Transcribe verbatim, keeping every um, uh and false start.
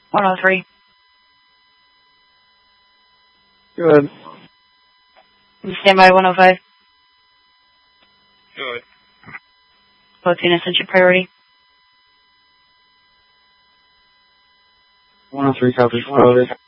one oh three. Good. Stand by one oh five. Good. Platoon ascension priority. one oh three copies. one oh three.